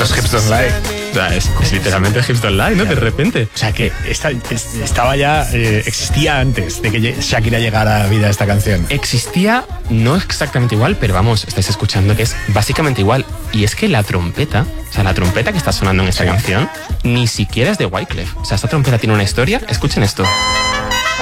Esto es Hips Don't Lie. O sea, es literalmente Hips Don't Lie, ¿no? De repente. O sea, que estaba ya... existía antes de que Shakira llegara a vida esta canción. Existía, no exactamente igual, pero vamos, estáis escuchando que es básicamente igual. Y es que la trompeta, o sea, la trompeta que está sonando en esta canción, ni siquiera es de Wyclef. O sea, esta trompeta tiene una historia. Escuchen esto.